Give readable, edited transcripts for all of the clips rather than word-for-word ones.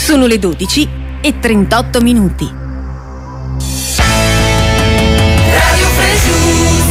Sono le 12:38. Radio Fresus.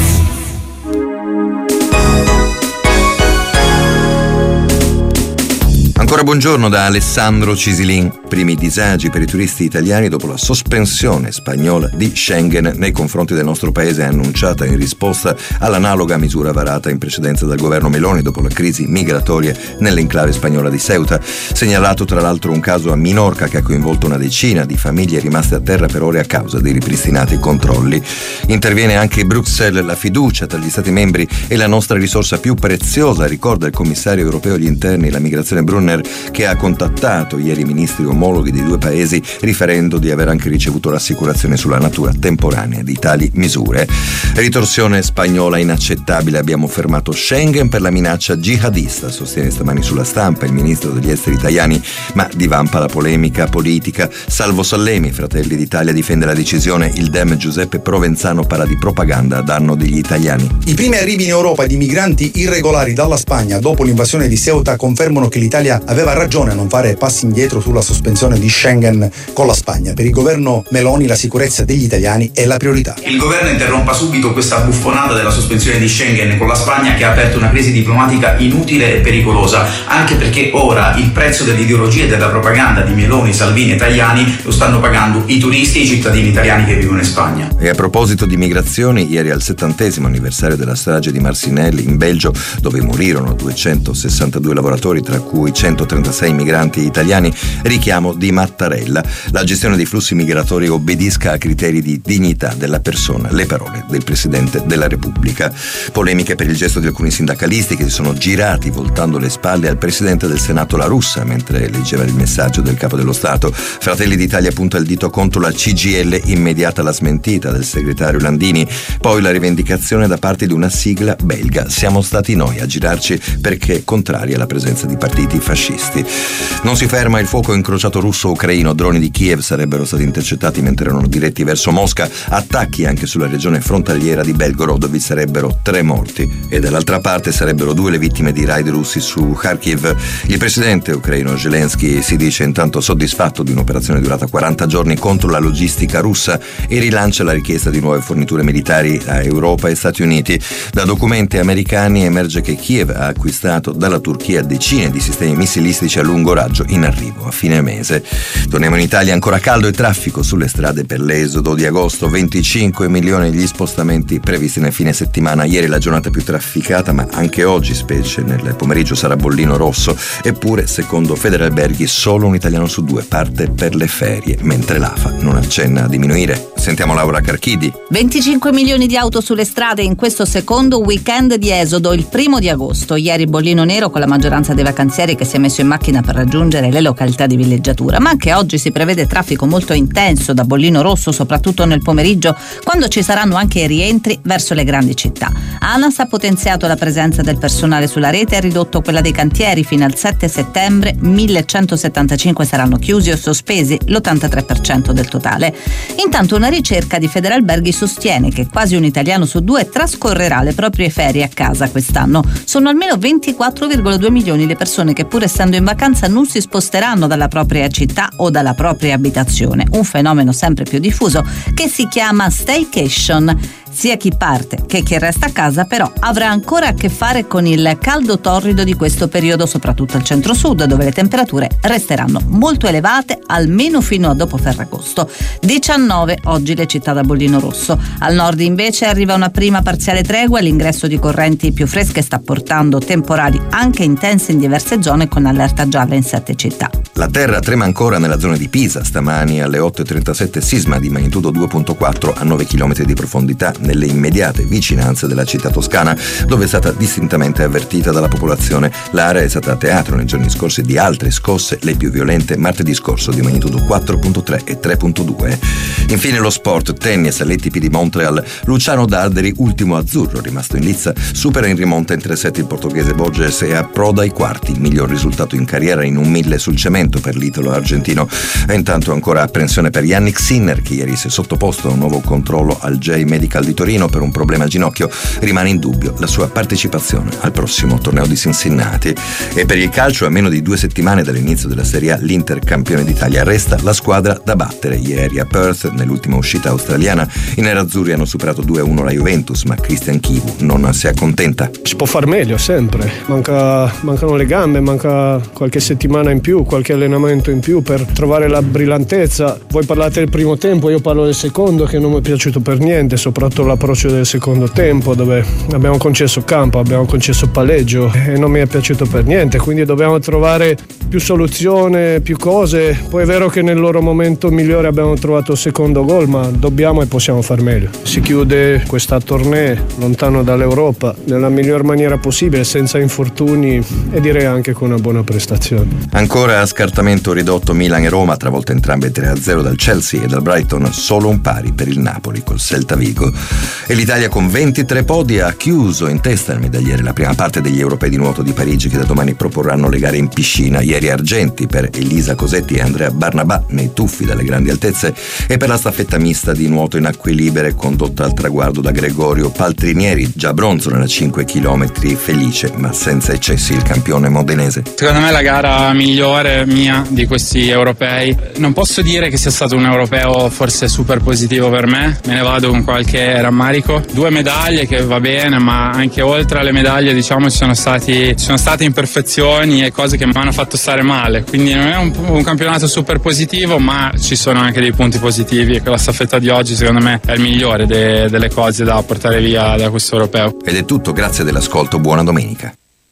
Ancora buongiorno da Alessandro Cisilin. Primi disagi per i turisti italiani dopo la sospensione spagnola di Schengen nei confronti del nostro paese, annunciata in risposta all'analoga misura varata in precedenza dal governo Meloni dopo la crisi migratoria nell'enclave spagnola di Ceuta. Segnalato tra l'altro un caso a Minorca che ha coinvolto una decina di famiglie rimaste a terra per ore a causa dei ripristinati controlli. Interviene anche Bruxelles, la fiducia tra gli Stati membri è la nostra risorsa più preziosa, ricorda il commissario europeo agli interni e la migrazione Brunner, che ha contattato ieri i ministri omologhi dei due paesi riferendo di aver anche ricevuto rassicurazioni sulla natura temporanea di tali misure. Ritorsione spagnola inaccettabile, abbiamo fermato Schengen per la minaccia jihadista, sostiene stamani sulla Stampa il ministro degli esteri italiani, ma divampa la polemica politica. Salvo Sallemi, Fratelli d'Italia, difende la decisione, il dem Giuseppe Provenzano parla di propaganda a danno degli italiani. I primi arrivi in Europa di migranti irregolari dalla Spagna dopo l'invasione di Ceuta confermano che l'Italia aveva ragione a non fare passi indietro sulla sospensione di Schengen con la Spagna. Per il governo Meloni la sicurezza degli italiani è la priorità. Il governo interrompa subito questa buffonata della sospensione di Schengen con la Spagna, che ha aperto una crisi diplomatica inutile e pericolosa, anche perché ora il prezzo dell'ideologia e della propaganda di Meloni, Salvini e Tajani lo stanno pagando i turisti e i cittadini italiani che vivono in Spagna. E a proposito di migrazioni, ieri al 70° anniversario della strage di Marcinelle in Belgio, dove morirono 262 lavoratori, tra cui 136 migranti italiani, richiamo di Mattarella: la gestione dei flussi migratori obbedisca a criteri di dignità della persona, le parole del Presidente della Repubblica. Polemiche per il gesto di alcuni sindacalisti che si sono girati voltando le spalle al Presidente del Senato La Russa mentre leggeva il messaggio del Capo dello Stato. Fratelli d'Italia punta il dito contro la CGIL, immediata la smentita del segretario Landini, poi la rivendicazione da parte di una sigla belga: siamo stati noi a girarci perché contrari alla presenza di partiti fascisti. Non si ferma il fuoco incrociato russo-ucraino, droni di Kiev sarebbero stati intercettati mentre erano diretti verso Mosca, attacchi anche sulla regione frontaliera di Belgorod, dove sarebbero 3 morti e dall'altra parte sarebbero 2 le vittime di raid russi su Kharkiv. Il presidente ucraino Zelensky si dice intanto soddisfatto di un'operazione durata 40 giorni contro la logistica russa e rilancia la richiesta di nuove forniture militari a Europa e Stati Uniti. Da documenti americani emerge che Kiev ha acquistato dalla Turchia decine di sistemi missilistici a lungo raggio in arrivo a fine mese. Torniamo in Italia, ancora caldo e traffico sulle strade per l'esodo di agosto, 25 milioni gli spostamenti previsti nel fine settimana. Ieri la giornata più trafficata, ma anche oggi, specie nel pomeriggio, sarà bollino rosso. Eppure, secondo Federalberghi, solo un italiano su 2 parte per le ferie, mentre l'AFA non accenna a diminuire. Sentiamo Laura Carchidi. 25 milioni di auto sulle strade in questo secondo weekend di esodo, il 1° di agosto. Ieri bollino nero con la maggioranza dei vacanzieri che si è messo in macchina per raggiungere le località di villeggiatura, ma anche oggi si prevede traffico molto intenso da bollino rosso, soprattutto nel pomeriggio, quando ci saranno anche i rientri verso le grandi città. ANAS ha potenziato la presenza del personale sulla rete e ha ridotto quella dei cantieri. Fino al 7 settembre 1175 saranno chiusi o sospesi, l'83% del totale. Intanto una ricerca di Federalberghi sostiene che quasi un italiano su 2 trascorrerà le proprie ferie a casa quest'anno. Sono almeno 24,2 milioni le persone che, pur essendo in vacanza, non si sposteranno dalla propria città o dalla propria abitazione, un fenomeno sempre più diffuso che si chiama staycation. Sia chi parte che chi resta a casa però avrà ancora a che fare con il caldo torrido di questo periodo, soprattutto al centro-sud, dove le temperature resteranno molto elevate almeno fino a dopo Ferragosto. 19 oggi le città da bollino rosso. Al nord invece arriva una prima parziale tregua, l'ingresso di correnti più fresche sta portando temporali anche intense in diverse zone, con allerta gialla in 7 città. La terra trema ancora nella zona di Pisa, stamani alle 8:37 sisma di magnitudo 2.4 a 9 km di profondità nelle immediate vicinanze della città toscana, dove è stata distintamente avvertita dalla popolazione. L'area è stata teatro nei giorni scorsi di altre scosse, le più violente martedì scorso di magnitudo 4.3 e 3.2. Infine lo sport, tennis all'ATP di Montreal, Luciano Darderi, ultimo azzurro rimasto in lizza, supera in rimonta in 3 set il portoghese Borges e approda ai quarti, miglior risultato in carriera in un 1000 sul cemento per l'italo argentino. E intanto ancora apprensione per Yannick Sinner, che ieri si è sottoposto a un nuovo controllo al J Medical di Torino per un problema al ginocchio, rimane in dubbio la sua partecipazione al prossimo torneo di Cincinnati. E per il calcio, a meno di 2 settimane dall'inizio della Serie A, l'Inter campione d'Italia resta la squadra da battere. Ieri a Perth, nell'ultima uscita australiana, i nerazzurri hanno superato 2-1 la Juventus, ma Christian Chivu non si accontenta. Si può far meglio sempre, mancano le gambe, manca qualche settimana in più, qualche allenamento in più per trovare la brillantezza. Voi parlate del primo tempo, io parlo del secondo, che non mi è piaciuto per niente, soprattutto l'approccio del secondo tempo, dove abbiamo concesso campo, abbiamo concesso palleggio e non mi è piaciuto per niente, quindi dobbiamo trovare più soluzione, più cose. Poi è vero che nel loro momento migliore abbiamo trovato il secondo gol, ma dobbiamo e possiamo far meglio. Si chiude questa tournée lontano dall'Europa nella miglior maniera possibile, senza infortuni e direi anche con una buona prestazione. Ancora a scartamento ridotto Milan e Roma, travolte entrambe 3-0 dal Chelsea e dal Brighton, solo un pari per il Napoli col Celta Vigo. E l'Italia con 23 podi ha chiuso in testa al medagliere la prima parte degli europei di nuoto di Parigi, che da domani proporranno le gare in piscina. Ieri argenti per Elisa Cosetti e Andrea Barnabà nei tuffi dalle grandi altezze, e per la staffetta mista di nuoto in acque libere condotta al traguardo da Gregorio Paltrinieri, già bronzo nella 5 km felice ma senza eccessi il campione modenese. Secondo me la gara migliore mia di questi europei. Non posso dire che sia stato un europeo forse super positivo per me ne vado con qualche rammarico. 2 medaglie che va bene, ma anche oltre alle medaglie diciamo ci sono state imperfezioni e cose che mi hanno fatto stare male, quindi non è un campionato super positivo, ma ci sono anche dei punti positivi e che la staffetta di oggi secondo me è il migliore delle cose da portare via da questo europeo. Ed è tutto, grazie dell'ascolto, buona domenica.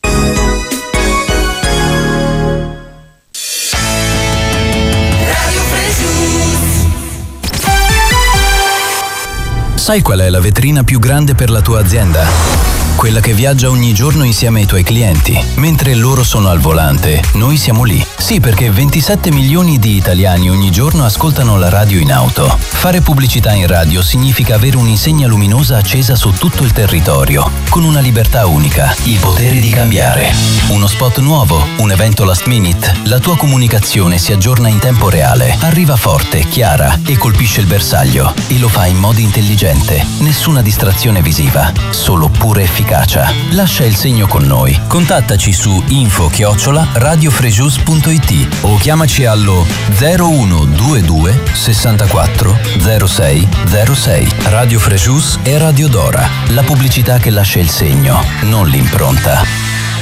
Sai qual è la vetrina più grande per la tua azienda? Quella che viaggia ogni giorno insieme ai tuoi clienti. Mentre loro sono al volante, noi siamo lì. Sì, perché 27 milioni di italiani ogni giorno ascoltano la radio in auto. Fare pubblicità in radio significa avere un'insegna luminosa accesa su tutto il territorio, con una libertà unica, il potere di cambiare. Uno spot nuovo, un evento last minute, la tua comunicazione si aggiorna in tempo reale, arriva forte, chiara e colpisce il bersaglio. E lo fa in modo intelligente. Nessuna distrazione visiva, solo pura efficacia. Lascia il segno con noi. Contattaci su info@radiofrejus.it o chiamaci allo 0122 64 06 06. Radio Frejus e Radio Dora. La pubblicità che lascia il segno, non l'impronta.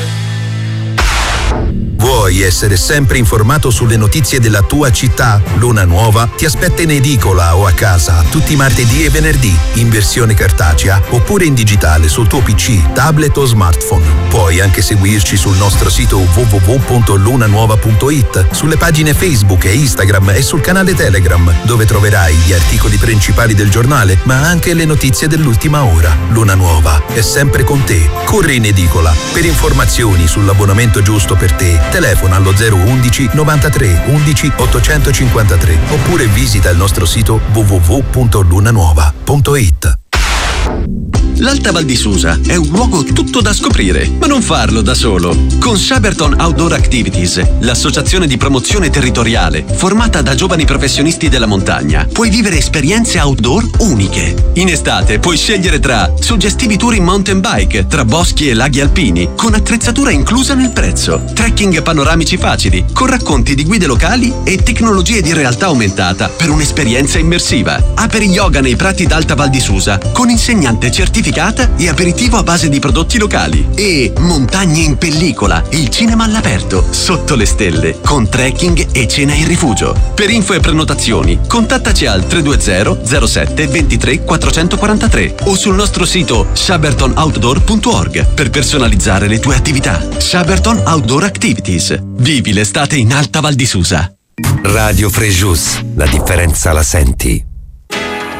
Vuoi essere sempre informato sulle notizie della tua città? Luna Nuova ti aspetta in edicola o a casa tutti i martedì e venerdì, in versione cartacea oppure in digitale sul tuo PC, tablet o smartphone. Puoi anche seguirci sul nostro sito www.lunanuova.it, sulle pagine Facebook e Instagram e sul canale Telegram, dove troverai gli articoli principali del giornale, ma anche le notizie dell'ultima ora. Luna Nuova è sempre con te. Corri in edicola. Per informazioni sull'abbonamento giusto per te, telefona allo 011 93 11 853 oppure visita il nostro sito www.lunanuova.it. L'Alta Val di Susa è un luogo tutto da scoprire, ma non farlo da solo. Con Shaberton Outdoor Activities, l'associazione di promozione territoriale formata da giovani professionisti della montagna, puoi vivere esperienze outdoor uniche. In estate puoi scegliere tra suggestivi tour in mountain bike, tra boschi e laghi alpini, con attrezzatura inclusa nel prezzo, trekking panoramici facili, con racconti di guide locali e tecnologie di realtà aumentata per un'esperienza immersiva. Aperi yoga nei prati d'Alta Val di Susa, con insegnante certificata e aperitivo a base di prodotti locali. E montagne in pellicola, il cinema all'aperto, sotto le stelle, con trekking e cena in rifugio. Per info e prenotazioni, contattaci al 320 07 23 443 o sul nostro sito shabertonoutdoor.org per personalizzare le tue attività. Shaberton Outdoor Activities. Vivi l'estate in Alta Val di Susa. Radio Frejus, la differenza la senti.